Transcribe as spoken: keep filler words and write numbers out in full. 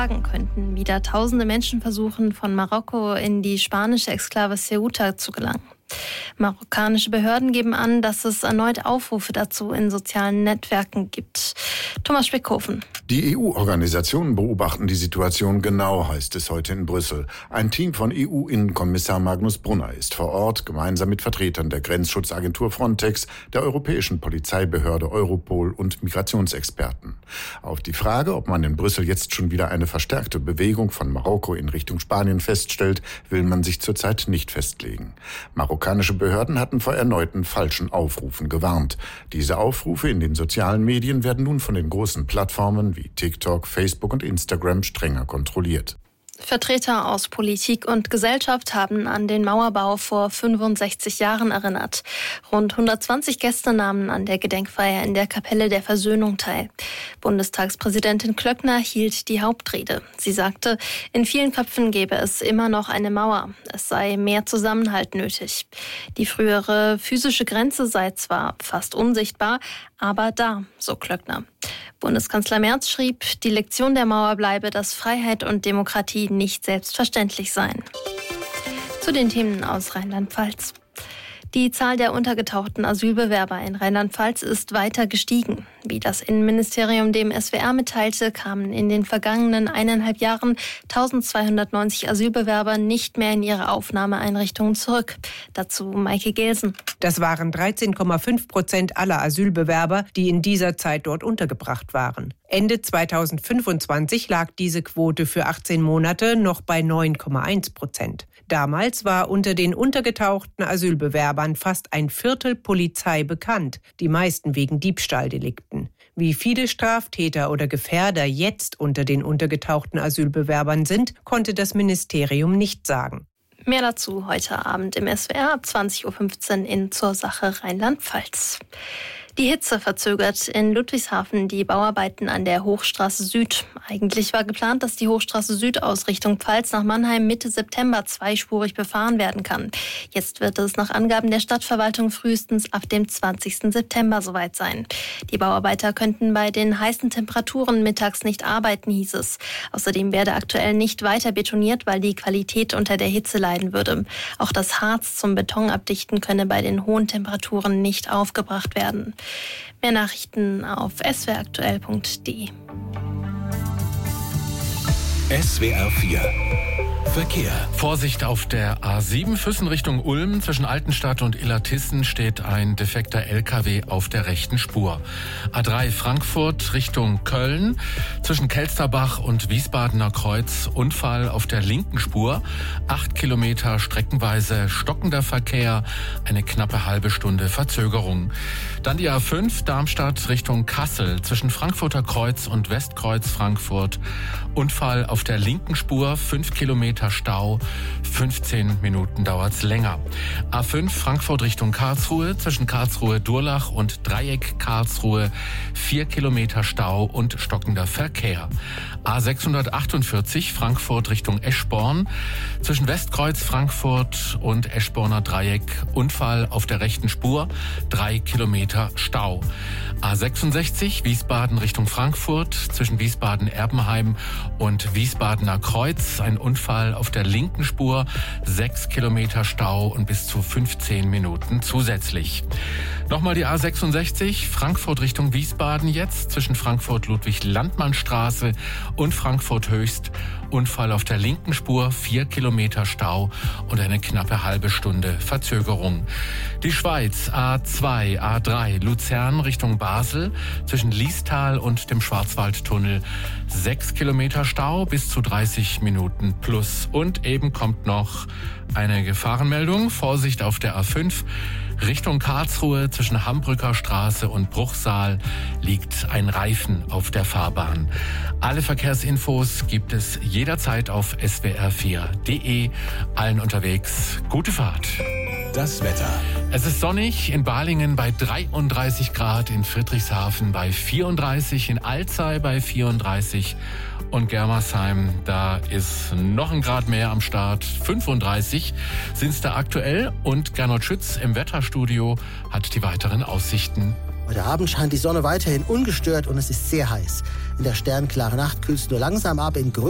Tagen könnten wieder tausende Menschen versuchen, von Marokko in die spanische Exklave Ceuta zu gelangen. Marokkanische Behörden geben an, dass es erneut Aufrufe dazu in sozialen Netzwerken gibt. Thomas Speckhofen. Die E U-Organisationen beobachten die Situation genau, heißt es heute in Brüssel. Ein Team von E U-Innenkommissar Magnus Brunner ist vor Ort, gemeinsam mit Vertretern der Grenzschutzagentur Frontex, der europäischen Polizeibehörde Europol und Migrationsexperten. Auf die Frage, ob man in Brüssel jetzt schon wieder eine verstärkte Bewegung von Marokko in Richtung Spanien feststellt, will man sich zurzeit nicht festlegen. Marokkanische Behörden hatten vor erneuten falschen Aufrufen gewarnt. Diese Aufrufe in den sozialen Medien werden nun von den großen Plattformen wie TikTok, Facebook und Instagram strenger kontrolliert. Vertreter aus Politik und Gesellschaft haben an den Mauerbau vor fünfundsechzig Jahren erinnert. Rund hundertzwanzig Gäste nahmen an der Gedenkfeier in der Kapelle der Versöhnung teil. Bundestagspräsidentin Klöckner hielt die Hauptrede. Sie sagte, in vielen Köpfen gäbe es immer noch eine Mauer. Es sei mehr Zusammenhalt nötig. Die frühere physische Grenze sei zwar fast unsichtbar, aber da, so Klöckner. Bundeskanzler Merz schrieb, die Lektion der Mauer bleibe, dass Freiheit und Demokratie nicht selbstverständlich seien. Zu den Themen aus Rheinland-Pfalz. Die Zahl der untergetauchten Asylbewerber in Rheinland-Pfalz ist weiter gestiegen. Wie das Innenministerium dem S W R mitteilte, kamen in den vergangenen eineinhalb Jahren eintausendzweihundertneunzig Asylbewerber nicht mehr in ihre Aufnahmeeinrichtungen zurück. Dazu Maike Gelsen. Das waren dreizehn Komma fünf Prozent aller Asylbewerber, die in dieser Zeit dort untergebracht waren. Ende zweitausendfünfundzwanzig lag diese Quote für achtzehn Monate noch bei neun Komma eins Prozent. Damals war unter den untergetauchten Asylbewerbern fast ein Viertel Polizei bekannt, die meisten wegen Diebstahldelikten. Wie viele Straftäter oder Gefährder jetzt unter den untergetauchten Asylbewerbern sind, konnte das Ministerium nicht sagen. Mehr dazu heute Abend im S W R ab zwanzig Uhr fünfzehn in Zur Sache Rheinland-Pfalz. Die Hitze verzögert in Ludwigshafen die Bauarbeiten an der Hochstraße Süd. Eigentlich war geplant, dass die Hochstraße Süd aus Richtung Pfalz nach Mannheim Mitte September zweispurig befahren werden kann. Jetzt wird es nach Angaben der Stadtverwaltung frühestens ab dem zwanzigsten September soweit sein. Die Bauarbeiter könnten bei den heißen Temperaturen mittags nicht arbeiten, hieß es. Außerdem werde aktuell nicht weiter betoniert, weil die Qualität unter der Hitze leiden würde. Auch das Harz zum Betonabdichten könne bei den hohen Temperaturen nicht aufgebracht werden. Mehr Nachrichten auf s w r aktuell punkt d e. S W R vier Verkehr. Vorsicht auf der A sieben Füssen Richtung Ulm. Zwischen Altenstadt und Illertissen steht ein defekter L K W auf der rechten Spur. A drei Frankfurt Richtung Köln. Zwischen Kelsterbach und Wiesbadener Kreuz Unfall auf der linken Spur. Acht Kilometer streckenweise stockender Verkehr. Eine knappe halbe Stunde Verzögerung. Dann die A fünf Darmstadt Richtung Kassel. Zwischen Frankfurter Kreuz und Westkreuz Frankfurt. Unfall auf der linken Spur. Fünf Kilometer Stau, fünfzehn Minuten dauert's länger. A fünf Frankfurt Richtung Karlsruhe, zwischen Karlsruhe-Durlach und Dreieck Karlsruhe, vier Kilometer Stau und stockender Verkehr. A sechshundertachtundvierzig Frankfurt Richtung Eschborn, zwischen Westkreuz Frankfurt und Eschborner Dreieck, Unfall auf der rechten Spur, drei Kilometer Stau. A sechsundsechzig Wiesbaden Richtung Frankfurt, zwischen Wiesbaden-Erbenheim und Wiesbadener Kreuz, ein Unfall auf der linken Spur, sechs Kilometer Stau und bis zu fünfzehn Minuten zusätzlich. Nochmal die A sechsundsechzig, Frankfurt Richtung Wiesbaden jetzt, zwischen Frankfurt-Ludwig-Landmann-Straße und Frankfurt-Höchst. Unfall auf der linken Spur, vier Kilometer Stau und eine knappe halbe Stunde Verzögerung. Die Schweiz, A zwei, A drei, Luzern Richtung Basel, zwischen Liestal und dem Schwarzwaldtunnel, sechs Kilometer Stau, bis zu dreißig Minuten plus. Und eben kommt noch eine Gefahrenmeldung. Vorsicht auf der A fünf. Richtung Karlsruhe zwischen Hambrücker Straße und Bruchsal liegt ein Reifen auf der Fahrbahn. Alle Verkehrsinfos gibt es jederzeit auf s w r vier punkt d e. Allen unterwegs gute Fahrt. Das Wetter. Es ist sonnig in Balingen bei dreiunddreißig Grad, in Friedrichshafen bei vierunddreißig, in Alzey bei vierunddreißig und Germersheim, da ist noch ein Grad mehr am Start. fünfunddreißig sind es da aktuell und Gernot Schütz im Wetterstudio hat die weiteren Aussichten. Heute Abend scheint die Sonne weiterhin ungestört und es ist sehr heiß. In der sternklaren Nacht kühlt es nur langsam ab in größeren